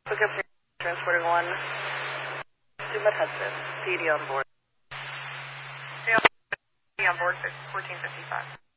Look up transporting 1. Summit Hudson. PD on board. PD on board 1455.